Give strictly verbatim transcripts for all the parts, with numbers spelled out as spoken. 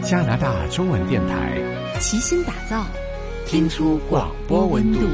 加拿大中文电台齐心打造， 听出广播温度。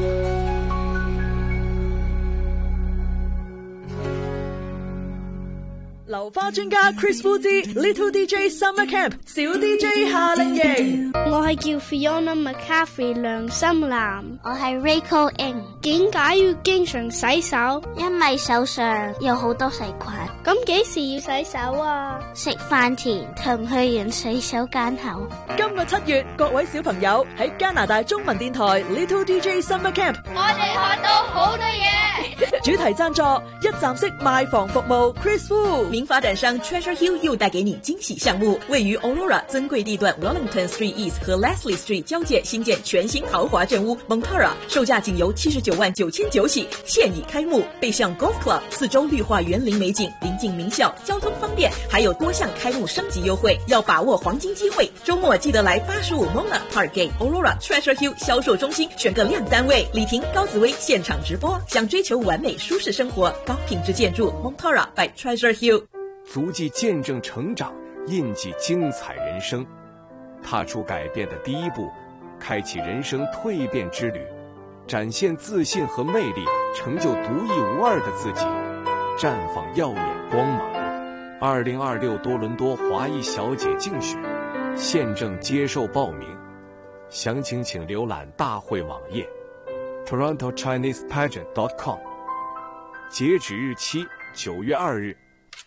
流花專家 Chris Fu 之 Little D J Summer Camp 小 D J 夏令營。 我係叫 Fiona McCaffrey 梁心蘭。 我係 Rachel Ng。 點解要經常洗手？ 因為手上有好多細菌。 咁幾時要洗手啊？ 食飯前同去完洗手間後。 今個七月，各位小朋友喺加拿大中文電台 Little D J Summer Camp， 我哋學到好多嘢。 主題贊助一站式賣房服務 Chris Fu。 名发展商 Treasure Hill 又带给你惊喜项目，位于 Aurora 尊贵地段 Wellington Street East 和 Leslie Street 交界新建全新豪华镇屋 Montara， 售价仅由七十九万九千九起，现已开幕。背向 Golf Club， 四周绿化园林美景，临近名校，交通方便，还有多项开幕升级优惠，要把握黄金机会。周末记得来八十五 Mona Parkgate Aurora Treasure Hill 销售中心选个亮单位，李婷、高紫薇现场直播。想追求完美舒适生活，高品质建筑 Montara by Treasure Hill。 足迹见证成长，印记精彩人生，踏出改变的第一步，开启人生蜕变之旅，展现自信和魅力，成就独一无二的自己，绽放耀眼光芒。二零二六多伦多华裔小姐竞选现正接受报名，详情请浏览大会网页 toronto chinese pageant dot com， 截止日期九月二日。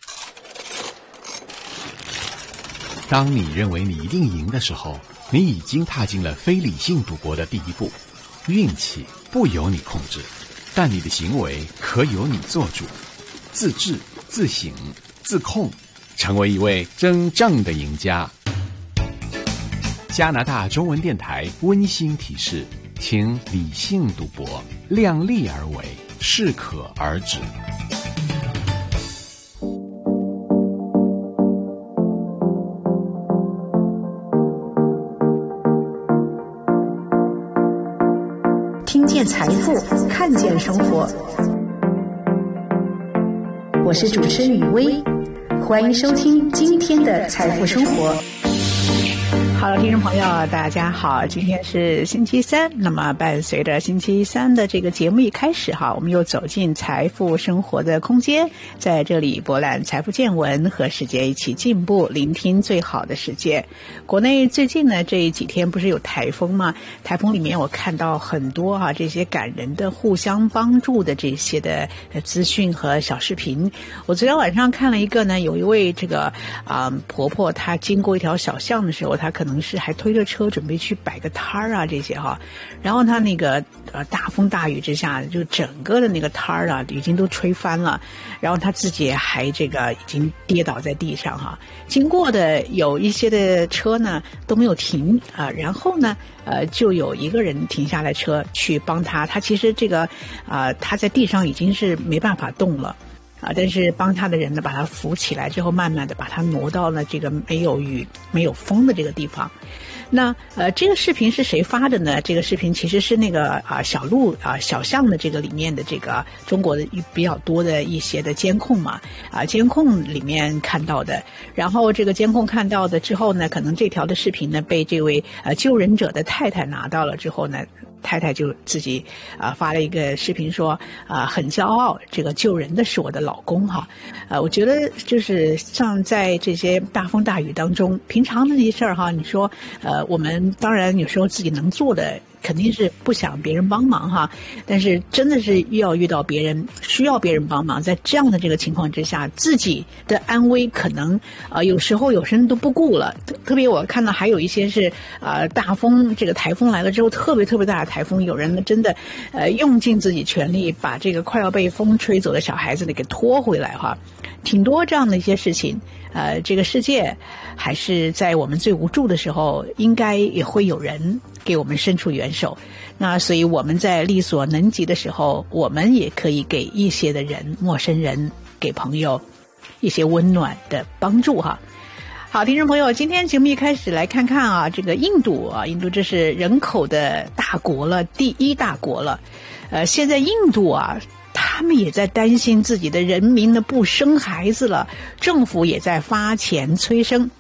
当你认为你一定赢的时候，你已经踏进了非理性赌博的第一步。运气不由你控制，但你的行为可由你做主。自制、自省、自控，成为一位真正的赢家。加拿大中文电台温馨提示，请理性赌博，量力而为，适可而止。 听见财富，看见生活。我是主持人雨薇，欢迎收听今天的财富生活。好了，听众朋友大家好，今天是星期三，那么伴随着星期三的这个节目一开始哈，我们又走进财富生活的空间，在这里博览财富见闻，和世界一起进步，聆听最好的世界。国内最近呢这几天不是有台风吗？台风里面我看到很多哈、啊、这些感人的互相帮助的这些的资讯和小视频。我昨天晚上看了一个呢，有一位这个啊、呃、婆婆，她经过一条小巷的时候，她可能可能是还推着车准备去摆个摊儿啊这些哈，然后他那个呃大风大雨之下，就整个的那个摊儿啊已经都吹翻了，然后他自己还这个已经跌倒在地上哈。经过的有一些的车呢都没有停啊，然后呢呃就有一个人停下来车去帮他，他其实这个啊、呃、他在地上已经是没办法动了。啊！但是帮他的人呢，把他扶起来之后，慢慢的把他挪到了这个没有雨、没有风的这个地方。那呃，这个视频是谁发的呢？这个视频其实是那个啊小路啊小巷的这个里面的这个中国的比较多的一些的监控嘛啊，监控里面看到的。然后这个监控看到的之后呢，可能这条的视频呢被这位呃救人者的太太拿到了之后呢。太太就自己啊、呃、发了一个视频说啊、呃、很骄傲，这个救人的是我的老公哈，呃我觉得就是像在这些大风大雨当中，平常的那些事儿哈，你说呃我们当然有时候自己能做的。肯定是不想别人帮忙哈，但是真的是要遇到别人需要别人帮忙，在这样的这个情况之下，自己的安危可能呃有时候有些人都不顾了。特别我看到还有一些是呃大风，这个台风来了之后，特别特别大的台风，有人呢真的呃用尽自己全力把这个快要被风吹走的小孩子呢给拖回来哈，挺多这样的一些事情。呃，这个世界还是在我们最无助的时候，应该也会有人给我们伸出援手。那所以我们在力所能及的时候，我们也可以给一些的人、陌生人、给朋友一些温暖的帮助哈。好，听众朋友，今天节目一开始来看看啊，这个印度啊，印度这是人口的大国了，第一大国了。呃，现在印度啊。他们也在担心自己的人民呢不生孩子了，政府也在发钱催生。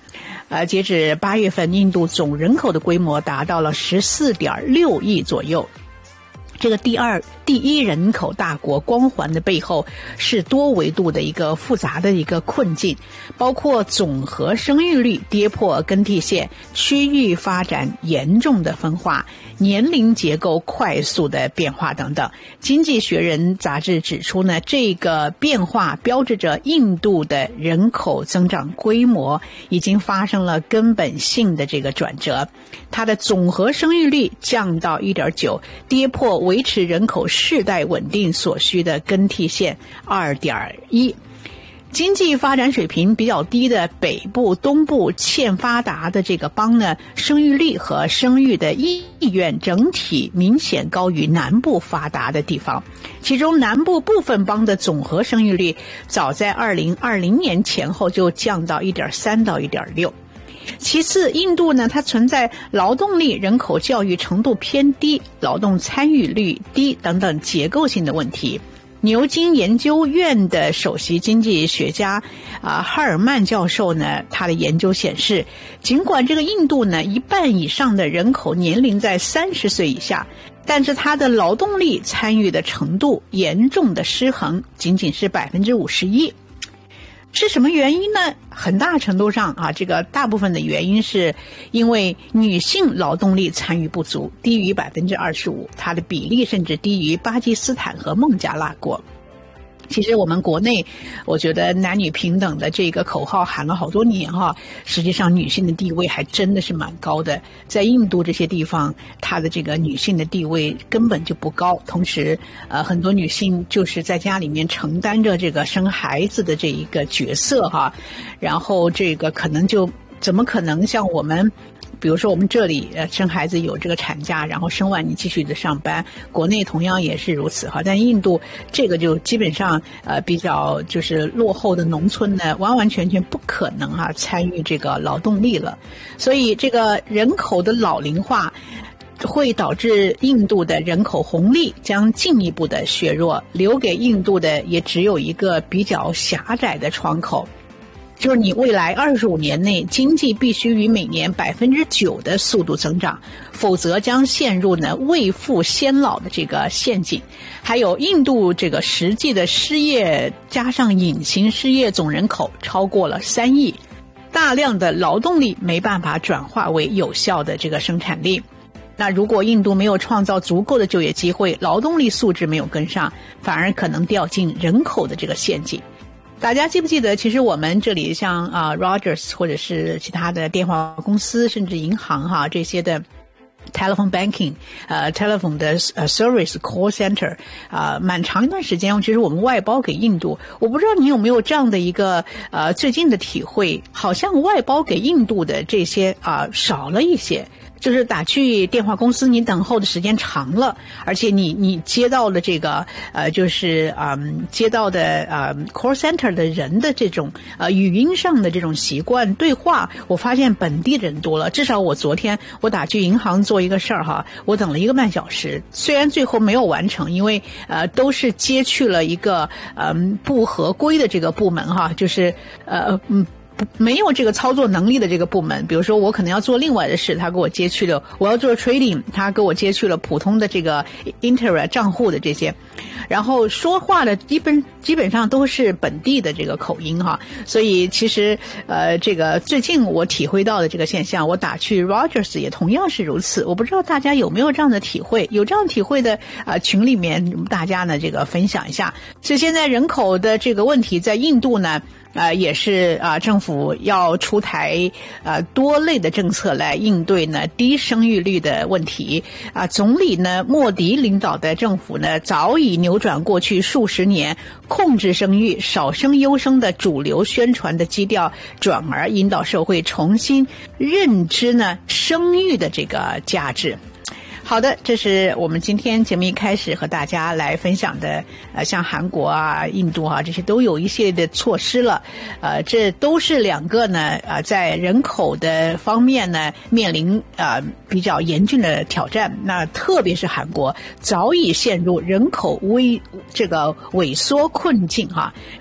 呃，截止八月份，印度总人口的规模达到了十四点六亿左右。这个第二、第一人口大国光环的背后是多维度的一个复杂的一个困境，包括总和生育率跌破更替线、区域发展严重的分化、年龄结构快速的变化等等。经济学人杂志指出呢，这个变化标志着印度的人口增长规模已经发生了根本性的这个转折，它的总和生育率降到 一点九， 跌破维持人口世代稳定所需的更替线 二点一。经济发展水平比较低的北部、东部欠发达的这个邦呢，生育率和生育的意愿整体明显高于南部发达的地方。其中南部部分邦的总和生育率早在二零二零年前后就降到 一点三 到 一点六。其次，印度呢，它存在劳动力人口教育程度偏低、劳动参与率低等等结构性的问题。牛津研究院的首席经济学家啊哈尔曼教授呢，他的研究显示，尽管这个印度呢一半以上的人口年龄在三十岁以下，但是它的劳动力参与的程度严重的失衡，仅仅是 百分之五十一。是什么原因呢？很大程度上啊，这个大部分的原因是因为女性劳动力参与不足，低于 百分之二十五， 它的比例甚至低于巴基斯坦和孟加拉国。其实我们国内我觉得男女平等的这个口号喊了好多年哈，实际上女性的地位还真的是蛮高的。在印度这些地方，她的这个女性的地位根本就不高，同时呃很多女性就是在家里面承担着这个生孩子的这一个角色哈，然后这个可能就怎么可能像我们比如说我们这里呃生孩子有这个产假，然后生完你继续的上班，国内同样也是如此哈。但印度这个就基本上呃比较就是落后的农村呢，完完全全不可能啊参与这个劳动力了。所以这个人口的老龄化会导致印度的人口红利将进一步的削弱，留给印度的也只有一个比较狭窄的窗口。就是你未来二十五年内经济必须以每年 百分之九 的速度增长，否则将陷入呢未富先老的这个陷阱。还有印度这个实际的失业加上隐形失业总人口超过了三亿，大量的劳动力没办法转化为有效的这个生产力。那如果印度没有创造足够的就业机会，劳动力素质没有跟上，反而可能掉进人口的这个陷阱。大家记不记得，其实我们这里像啊 Rogers 或者是其他的电话公司，甚至银行哈这些的 telephone banking 呃 telephone 的呃 service call center 啊、呃，蛮长一段时间其实我们外包给印度。我不知道你有没有这样的一个呃最近的体会，好像外包给印度的这些啊、呃、少了一些。就是打去电话公司，你等候的时间长了，而且你你接到了这个呃，就是嗯接到的呃 call center 的人的这种呃语音上的这种习惯对话，我发现本地人多了。至少我昨天我打去银行做一个事儿哈，我等了一个半小时，虽然最后没有完成，因为呃都是接去了一个嗯不合规的这个部门哈，就是呃嗯。没有这个操作能力的这个部门，比如说我可能要做另外的事，他给我接去了，我要做 trading， 他给我接去了普通的这个 Intera 账户的这些，然后说话的基本基本上都是本地的这个口音哈，所以其实呃这个最近我体会到的这个现象，我打去 Rogers 也同样是如此。我不知道大家有没有这样的体会，有这样体会的啊、呃、群里面大家呢这个分享一下。所以现在人口的这个问题在印度呢呃，也是啊、呃，政府要出台呃多类的政策来应对呢低生育率的问题啊、呃。总理呢莫迪领导的政府呢，早已扭转过去数十年控制生育、少生优生的主流宣传的基调，转而引导社会重新认知呢生育的这个价值。好的，这是我们今天节目一开始和大家来分享的，呃，像韩国啊、印度啊这些都有一系列的措施了，呃，这都是两个呢，呃，在人口的方面呢面临呃比较严峻的挑战。那特别是韩国早已陷入人口微这个萎缩困境哈。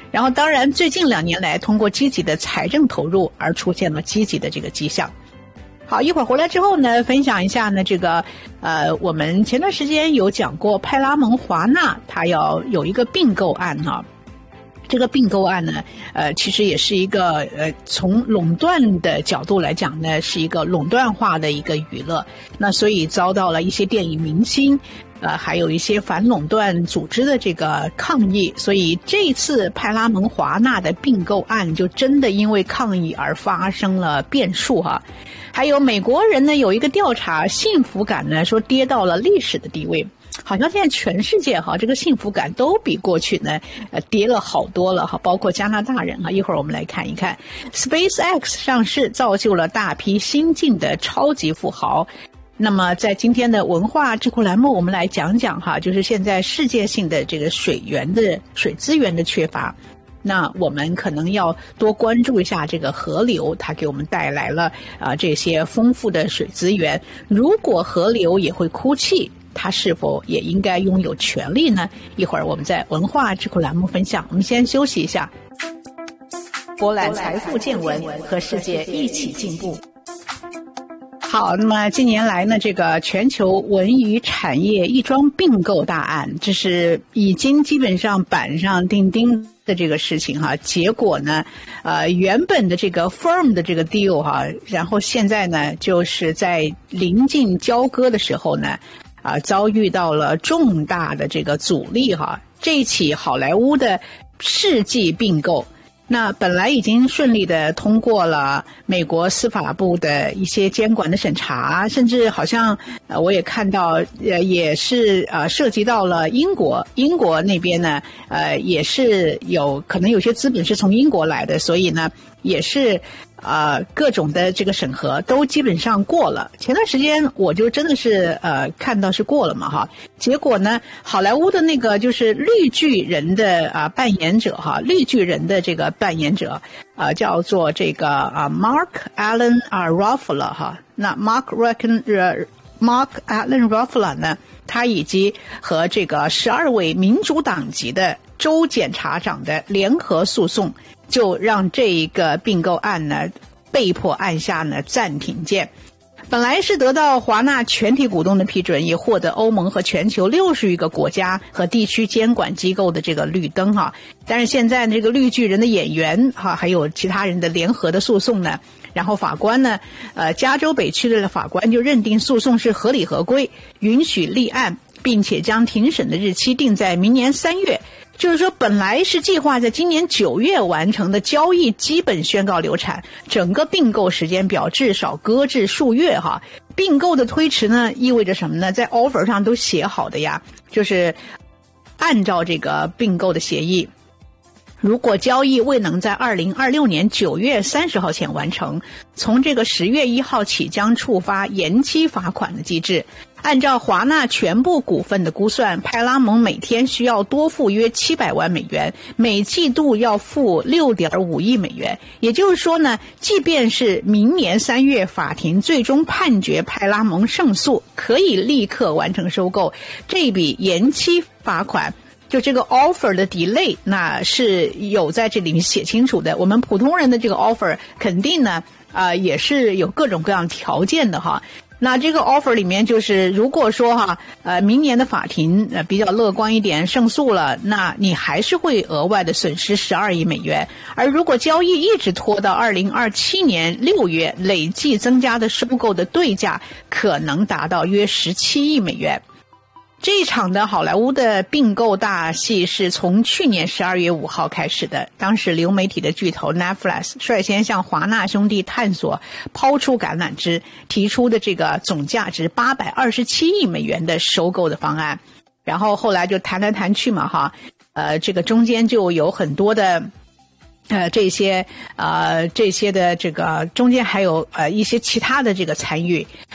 然后当然最近两年来通过积极的财政投入而出现了积极的这个迹象。好，一会儿回来之后呢，分享一下呢这个呃我们前段时间有讲过派拉蒙华纳它要有一个并购案哈。这个并购案呢，呃，其实也是一个呃，从垄断的角度来讲呢，是一个垄断化的一个娱乐。那所以遭到了一些电影明星，呃，还有一些反垄断组织的这个抗议。所以这次派拉蒙华纳的并购案就真的因为抗议而发生了变数哈。还有美国人呢有一个调查，幸福感呢说跌到了历史的低位。好像现在全世界哈，这个幸福感都比过去呢，呃，跌了好多了哈，包括加拿大人哈。一会儿我们来看一看 ，SpaceX 上市造就了大批新晋的超级富豪。那么在今天的文化智库栏目，我们来讲讲哈，就是现在世界性的这个水源的水资源的缺乏。那我们可能要多关注一下这个河流，它给我们带来了啊、呃、这些丰富的水资源。如果河流也会哭泣，它是否也应该拥有权利呢？一会儿我们在文化智库栏目分享。我们先休息一下，博览财富见闻，和世界一起进步。好，那么近年来呢，这个全球文娱产业一桩并购大案，这是已经基本上板上钉钉的这个事情哈。结果呢，呃，原本的这个 firm 的这个 deal 哈，然后现在呢，就是在临近交割的时候呢，啊，遭遇到了重大的这个阻力哈。这起好莱坞的世纪并购，那本来已经顺利的通过了美国司法部的一些监管的审查，甚至好像呃我也看到呃也是呃涉及到了英国，英国那边呢呃也是有可能有些资本是从英国来的，所以呢也是呃各种的这个审核都基本上过了。前段时间我就真的是呃看到是过了嘛哈，结果呢好莱坞的那个就是绿巨人的啊、呃、扮演者哈，绿巨人的这个扮演者呃叫做这个啊、呃、Mark Allen 啊 Ruffalo 哈，那 Mark Reckon 呃 Mark Allen Ruffalo 呢，他以及和这个十二位民主党籍的州检察长的联合诉讼，就让这一个并购案呢被迫按下呢暂停键。本来是得到华纳全体股东的批准，也获得欧盟和全球六十余个国家和地区监管机构的这个绿灯哈。但是现在这个绿巨人的演员哈，还有其他人的联合的诉讼呢，然后法官呢，呃，加州北区的法官就认定诉讼是合理合规，允许立案，并且将庭审的日期定在明年三月。就是说本来是计划在今年九月完成的交易基本宣告流产，整个并购时间表至少搁置数月哈。并购的推迟呢意味着什么呢？在 offer 上都写好的呀，就是按照这个并购的协议，如果交易未能在二零二六年九月三十号前完成，从这个十月一号起将触发延期罚款的机制。按照华纳全部股份的估算，派拉蒙每天需要多付约七百万美元，每季度要付 六点五亿美元。也就是说呢，即便是明年三月法庭最终判决派拉蒙胜诉，可以立刻完成收购，这笔延期罚款就这个 offer 的 delay 那是有在这里面写清楚的。我们普通人的这个 offer 肯定呢呃也是有各种各样条件的哈。那这个 offer 里面就是如果说哈呃明年的法庭呃比较乐观一点胜诉了，那你还是会额外的损失十二亿美元。而如果交易一直拖到二零二七年六月，累计增加的收购的对价可能达到约十七亿美元。这一场的好莱坞的并购大戏是从去年十二月五号开始的。当时流媒体的巨头 Netflix 率先向华纳兄弟探索抛出橄榄枝，提出的这个总价值八百二十七亿美元的收购的方案。然后后来就谈来谈去嘛哈，呃，这个中间就有很多的呃，这些呃，这些的这个中间还有呃一些其他的这个参与，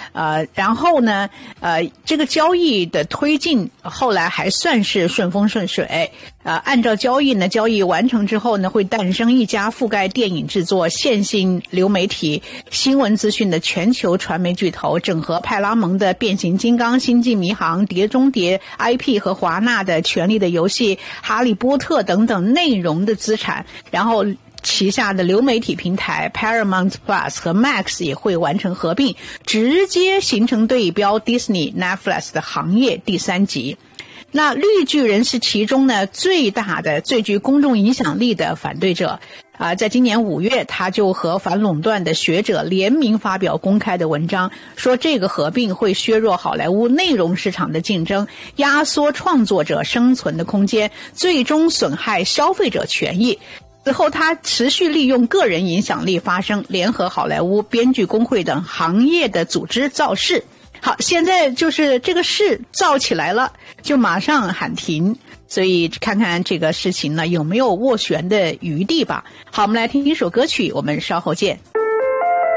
呃，然后呢，呃，这个交易的推进后来还算是顺风顺水。呃，按照交易呢，交易完成之后呢，会诞生一家覆盖电影制作、线性流媒体、新闻资讯的全球传媒巨头，整合派拉蒙的变形金刚、星际迷航、碟中谍 I P 和华纳的权力的游戏、哈利波特等等内容的资产，然后旗下的流媒体平台 Paramount Plus 和 Max 也会完成合并，直接形成对标 Disney、Netflix 的行业第三极。那绿巨人是其中呢最大的、最具公众影响力的反对者啊、呃，在今年五月，他就和反垄断的学者联名发表公开的文章，说这个合并会削弱好莱坞内容市场的竞争，压缩创作者生存的空间，最终损害消费者权益。此后，他持续利用个人影响力发声，联合好莱坞编剧工会等行业的组织造势。好，现在就是这个事造起来了，就马上喊停，所以看看这个事情呢有没有斡旋的余地吧。好，我们来听一首歌曲，我们稍后见。